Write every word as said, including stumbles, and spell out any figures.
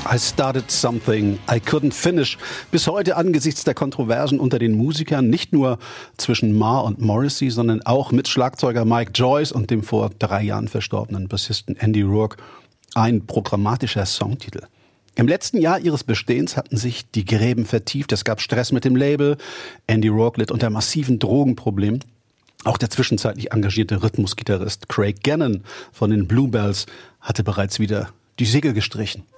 I started something I couldn't finish. Bis heute angesichts der Kontroversen unter den Musikern, nicht nur zwischen Marr und Morrissey, sondern auch mit Schlagzeuger Mike Joyce und dem vor drei Jahren verstorbenen Bassisten Andy Rourke, ein programmatischer Songtitel. Im letzten Jahr ihres Bestehens hatten sich die Gräben vertieft. Es gab Stress mit dem Label. Andy Rourke litt unter massiven Drogenproblemen. Auch der zwischenzeitlich engagierte Rhythmusgitarrist Craig Gannon von den Bluebells hatte bereits wieder die Segel gestrichen.